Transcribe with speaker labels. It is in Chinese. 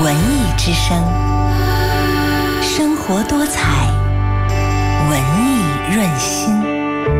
Speaker 1: 文艺之声，生活多彩，